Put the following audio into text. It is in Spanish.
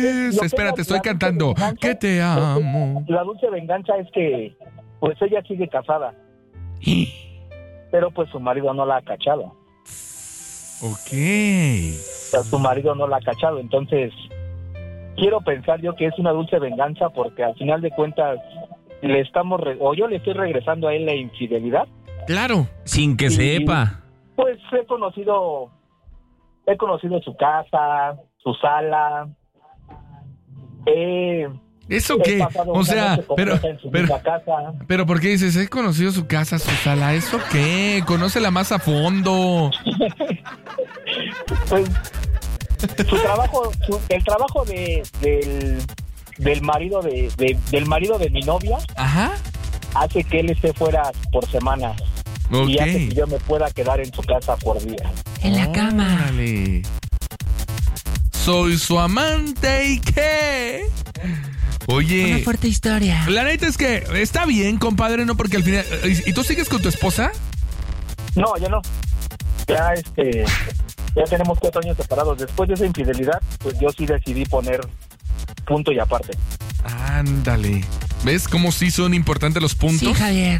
Espérate, estoy cantando. Que te amo. La dulce venganza es que, pues ella sigue casada. Pero pues su marido no la ha cachado. Ok. O sea, su marido no la ha cachado. Entonces, quiero pensar yo que es una dulce venganza porque al final de cuentas o yo le estoy regresando a él la infidelidad. Claro. Sin que sepa. Pues he conocido su casa, su sala. ¿Eso qué? O sea, casa. pero ¿por qué dices, he conocido su casa, su sala? ¿Eso qué? Conócela más a fondo. Pues el trabajo del marido del marido de mi novia. Ajá. Hace que él esté fuera por semana. Ok. Y hace que yo me pueda quedar en su casa por día. En la cama. Órale. Soy su amante y qué. Oye. Una fuerte historia. La neta es que está bien, compadre, ¿no? Porque al final... ¿Y tú sigues con tu esposa? No, ya no. Ya ya tenemos 4 años separados. Después de esa infidelidad, pues yo sí decidí poner punto y aparte. Ándale. ¿Ves cómo sí son importantes los puntos? Sí, Javier.